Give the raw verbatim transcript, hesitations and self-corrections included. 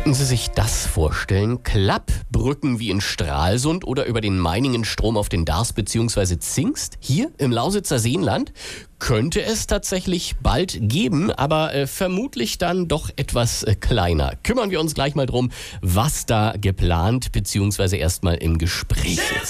Könnten Sie sich das vorstellen? Klappbrücken wie in Stralsund oder über den Meiningen-Strom auf den Dars bzw. Zingst hier im Lausitzer Seenland? Könnte es tatsächlich bald geben, aber äh, vermutlich dann doch etwas äh, kleiner. Kümmern wir uns gleich mal drum, was da geplant bzw. erstmal im Gespräch ist.